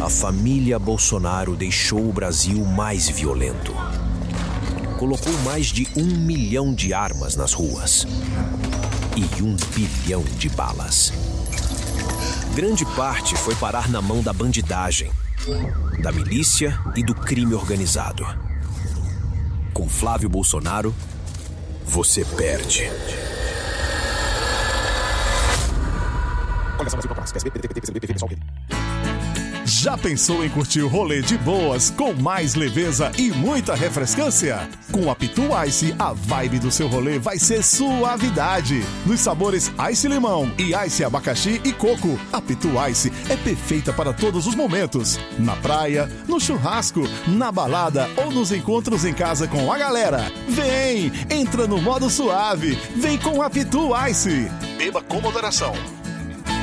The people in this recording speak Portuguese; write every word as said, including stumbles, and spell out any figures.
A família Bolsonaro deixou o Brasil mais violento. Colocou mais de um milhão de armas nas ruas e um bilhão de balas. Grande parte foi parar na mão da bandidagem, da milícia e do crime organizado. Com Flávio Bolsonaro, você perde. Já pensou em curtir o rolê de boas, com mais leveza e muita refrescância? Com a Pitu Ice, a vibe do seu rolê vai ser suavidade. Nos sabores Ice Limão e Ice Abacaxi e Coco, a Pitu Ice é perfeita para todos os momentos. Na praia, no churrasco, na balada ou nos encontros em casa com a galera. Vem, entra no modo suave, vem com a Pitu Ice. Beba com moderação.